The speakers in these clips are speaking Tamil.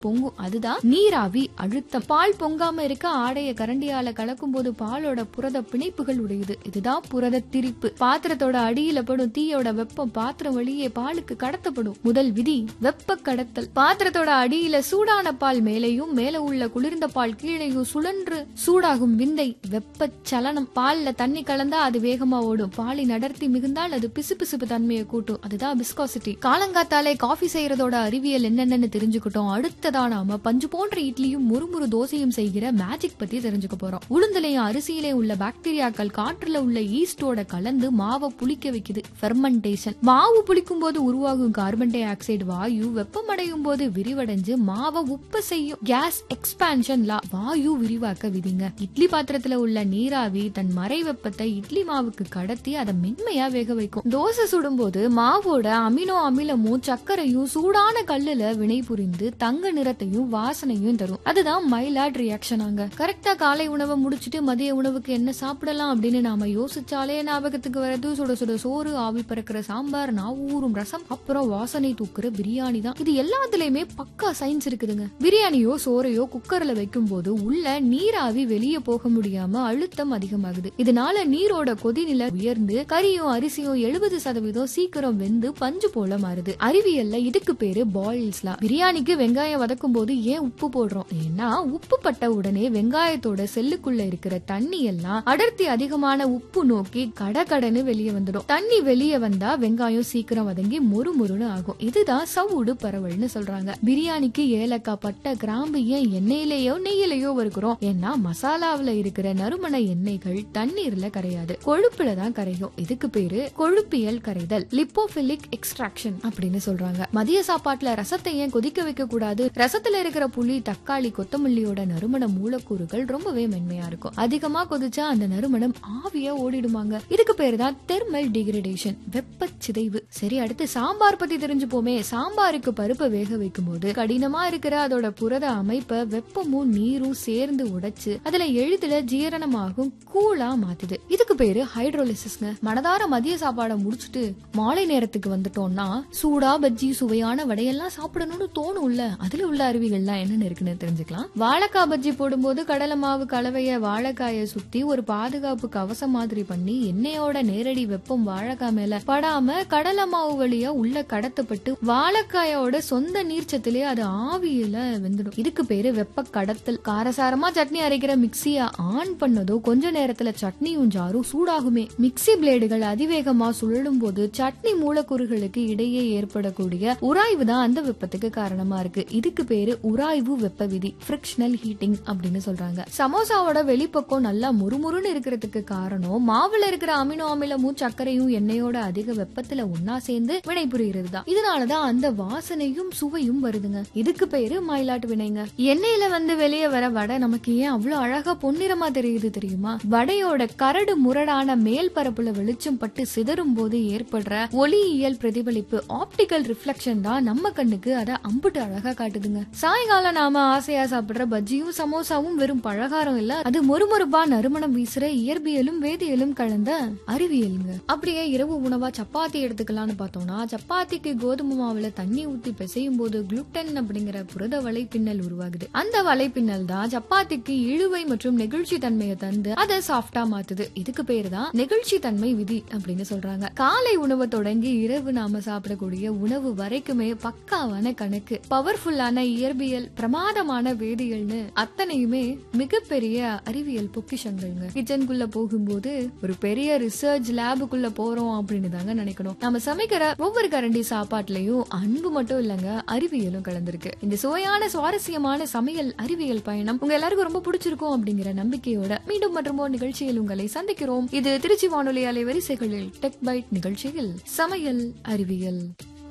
பொங்கும். அதுதான் நீராவி அழுத்தம். பால் பொங்காம இருக்க ஆடைய கரண்டியால கலக்கும் போது பாலோட புரத பிணைப்புகள் உடையுது. இதுதான் புரத திரிப்பு. பாத்திரத்தோட அடியில படும் தீயோட வெப்பம் பாத்திரம் வழியே பாலுக்கு கடத்தப்படும். முதல் விதி வெப்ப கடத்தல். பாத்திரத்தோட அடியில சூடான பால் மேலேயும் மேல உள்ள குளிர்ந்த பால் கீழேயும் சுழன்று சூடாகும் விந்தை வெப்ப சலனம். பால்ல தண்ணி கலந்தா அது வேகமா ஓடும். பாலின் அடர்த்தி மிகுந்தால் அது பிசுபிசுப்பு தன்மையை கூட்டும். அதுதான் விஸ்காசிட்டி. காலங்காத்தாலே காஃபி செய்யறதோட அறிவியல் என்னென்னு தெரிஞ்சுக்கிட்டோம். அடுத்த நாம பஞ்சு போன்ற இட்லியும் முறுமுறு தோசையும் செய்கிற மேஜிக் பத்தி தெரிஞ்சுக்க போறோம். உளுந்துலையும் அரிசியிலே உள்ள பாக்டீரியாக்கள் காற்றுல உள்ள ஈஸ்டோட கலந்து மாவை புளிக்க வைக்குது. ஃபெர்மெண்டேஷன். மாவு புளிக்கும் போது உருவாகும் கார்பன் டை ஆக்சைடு வாயு வெப்பமடையும் போது விரிவடைஞ்சு மாவை உப்பு செய்யும். கேஸ் எக்ஸ்பான்ஷன் லா. வாயு விரிவாக்க விதிங்க. இட்லி பாத்திரத்துல உள்ள நீராவி தன் மறை வெப்பத்தை இட்லி மாவுக்கு கடத்தி அதை மென்மையா வேக வைக்கும். தோசை சுடும் போது மாவோட அமினோ அமிலமும் சர்க்கரையும் சூடான கல்லுல வினை புரிந்து தங்க நிறத்தையும் வாசனையும் தரும். அதுதான் மைலாட் ரியாக்ஷன். கரெக்டா காலை உணவை முடிச்சிட்டு மதிய உணவுக்கு என்ன சாப்பிடலாம் அப்படின்னு நாம யோசிச்சாலே ஞாபகத்துக்கு வரது சுட சுட சோறு, ஆவி பறக்கிற சாம்பார், நாவூரும் ரசம், அப்புறம் வாசனை தூக்குற பிரியாணி தான். இது எல்லாத்துலயுமே பக்கா சயின்ஸ் இருக்குதுங்க. பிரியாணியோ சோறையோ குக்கர்ல வைக்கும் போது உள்ள நீராவி வெளியே போக முடியாம அழுத்தம் அதிகமாகுது. இதனால நீரோட கொதிநிலை உயர்ந்து கறியும் அரிசியும் 70% சீக்கிரம் வெந்து பஞ்சு போல மாறுது. அறிவியல்ல இதுக்கு பேரு பாயில்ஸ் லா. பிரியாணிக்கு வெங்காயம் வதக்கும் போது ஏன் உப்பு போடுறோம்? ஏன்னா உப்பு பட்ட உடனே வெங்காயத்தோட செல்லுக்குள்ள இருக்கிற தண்ணி எல்லாம் அடர்த்தி அதிகமான உப்பு நோக்கி கடகடன்னு வெளியே வந்துடும். தண்ணி வெளியே வந்தா வெங்காயம் சீக்கிரம் வதங்கி மொறுமொறுன்னு ஆகும். இதுதான் சவுடு பரவல்னு சொல்றாங்க. பிரியாணிக்கு ஏலக்காய், பட்டை, கிராம்பு ஏன் எண்ணெயிலேயோ நெய்யிலேயோ வறுக்கிறோம்? ஏன்னா மசாலாவில இருக்கிற நறுமண எண்ணெய்கள் தண்ணீர்ல கரையாது, கொழுப்புல தான் கரையும். இதுக்கு பேரு கொழுப்பியல் கரைதல், லிப்போபிலிக் எக்ஸ்ட்ராக்ஷன் அப்படின்னு சொல்றாங்க. மதிய சாப்பாட்டுல ரசத்தை ஏன் கொதிக்க வைக்க கூடாது? ரசத்துல இருக்கிற புளி, தக்காளி, கொத்தமல்லியோட நறுமண மூலக்கூறுகள் ரொம்பவே மென்மையா இருக்கும். அதிகமா கொதிச்சா அந்த நறுமணம் ஆவியா ஓடிடுமாங்க. இதுக்கு பேரு தான் தெர்மல் டிகிரடேஷன், வெப்ப சிதைவு. சரி, அடுத்து சாம்பார் பத்தி தெரிஞ்சுப்போமே. சாம்பாருக்கு பருப்பை வேக வைக்கும் போது கடினமா இருக்கிற அதோட புரத அமைப்பை வெப்பமும் நீரும் சேர்ந்து உடைச்சு அதுல எளிதில ஜீரணமாகும் கூழா மாத்துது. இதுக்கு பேரு ஹைட்ரோலிசிஸ்ங்க. மனதார மதிய சாப்பாடை முடிச்சுட்டு மாலை நேரத்துக்கு வந்துட்டோம்னா சூடா பஜ்ஜி, சுவையான வடையெல்லாம் சாப்பிடணும்னு தோணும்ல. அதுல உள்ள அறிவிகள்லாம் என்னன்னு இருக்குன்னு தெரிஞ்சுக்கலாம். வாழைக்காய் பஜ்ஜி போடும்போது கடலை மாவு கலவைய வாழைக்காய சுத்தி ஒரு பாதுகாப்பு கவசம் மாதிரி பண்ணி எண்ணெயோட நேரடி வெப்பம் வாழைக்காய் மேல படாம கடலை மாவு வழியா உள்ள கடத்தப்பட்டு வாழைக்காயோட சொந்த நீர்ச்சத்திலே அது ஆவியில வெந்துடும். இதுக்கு பேரு வெப்ப கடத்தல். காரசாரமா சட்னி அரைக்கிற மிக்சிய ஆன் பண்ணதோ கொஞ்ச நேரத்துல சட்னியும் ஜாரும் சூடாகுமே. மிக்சி பிளேடுகள் அதிவேகமா சுழலும் போது சட்னி மூலக்கூறுகளுக்கு இடையே ஏற்படக்கூடிய உராய்வு தான் அந்த வெப்பத்துக்கு காரணமா இருக்கு. இதுக்கு பேரு உராய்வு வெப்ப விதி, ஃபிரிக்ஷனல் ஹீட்டிங் அப்படின்னு சொல்றாங்க. சமோசாவோட வெளிப்பக்கம் நல்லா முறுமுறுன்னு இருக்கிறதுக்கு காரணம் மாவுல இருக்கிற அமினோ அமிலமும் சர்க்கரையும் எண்ணெயோட அதிக வெப்பத்துல ஒன்னா சேர்ந்து வினை புரிகிறது தான். இதனாலதான் அந்த வாசனையும் சுவையும் வருதுங்க. இதுக்கு பேரு மைலாட் வினைங்க. எண்ணெயில வந்து வெளியே வர வடை நமக்கு ஏன் அவ்வளவு அழகா பொன்னிறமா தெரியுது தெரியுமா? வடையோட கரடு முரடான மேல் பரப்புல வெளிச்சம் பட்டு சிதறும் போது ஏற்படுற ஒளியியல் பிரதிபலிப்பு, ஆப்டிகல் ரிஃப்ளெக்ஷன் தான் நம்ம கண்ணுக்கு அதை அம்புட்டு அழகா காட்டுதுங்க. சாயங்காலம் நாம ஆசையா சாப்பிடுற பஜ்ஜியும் சமோசாவும் வெறும் பலகாரம் இல்ல, அது மொறுமொறுப்பா நறுமணம் வீசுற இயற்பியலும் வேதியியலும் கலந்த அறிவியலுங்க. அப்படியே இரவு உணவா சப்பாத்தி எடுத்துக்கலாம்னு பார்த்தோம்னா சப்பாத்திக்கு கோதுமை மாவுல தண்ணி ஊத்தி பிசையும் போது குளுட்டன் அப்படிங்கிற புரத வலைப்பின்னல் உருவாகுது. அந்த வலைப்பின்னல் தான் சப்பாத்திக்கு இழுவை மற்றும் நெகிழ்ச்சி தன்மையை தந்து அதை சாஃப்டா மாத்துது. இதுக்கு பேரு தான் நெகிழ்ச்சி தன்மை விதி அப்படின்னு சொல்றாங்க. காலை உணவை தொடங்கி இரவு நாம சாப்பிடக்கூடிய உணவு வரைக்குமே பக்காவான கணக்கு, பவர்ஃபுல்லான இயற்பியல், பிரமாதமான வேதியியல்னு அத்தனையுமே மிகப்பெரிய அறிவியல் பொக்கிஷங்கள்ங்க. கிச்சனுக்குள்ள போகும்போது ஒரு பெரிய ரிசர்ச் லேபுக்குள்ள போறோம் அப்படின்னு தாங்க நினைக்கணும். நம்ம சமைக்கிற ஒவ்வொரு கரண்டி சாப்பாட்டுலயும் அன்பு மட்டும் இல்லங்க, அறிவியலும் கலந்திருக்கு. இந்த சுவையான சுவாரஸ்யமான சமையல் அறிவியல் பயணம் உங்க எல்லாருக்கும் ரொம்ப பிடிச்சிருக்கும் அப்படிங்கிற நம்பிக்கையோட மீண்டும் மற்றும் நிகழ்ச்சியில் உங்களை சந்திக்கிறோம். இது திருச்சி வானொலி அலைவரிசைகளில் டெக் பைட் நிகழ்ச்சியில் சமையல் அறிவியல்.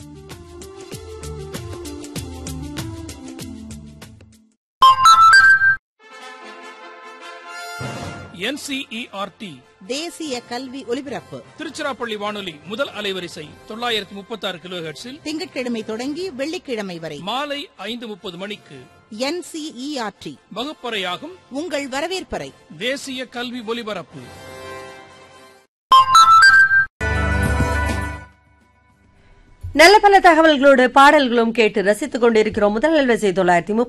NCERT தேசிய கல்வி ஒலிபரப்பு திருச்சிராப்பள்ளி வானொலி முதல் அலைவரிசை 936 கிலோஹெர்ட்ஸில் திங்கட்கிழமை தொடங்கி வெள்ளிக்கிழமை வரை மாலை 5:30 மணிக்கு NCERT வகுப்பறையாகும் உங்கள் வரவேற்பறை. தேசிய கல்வி ஒலிபரப்பு. நல்ல பல தகவல்களோடு பாடல்களும் கேட்டு ரசித்துக் கொண்டிருக்கிறோம். முதல் வரிசை 930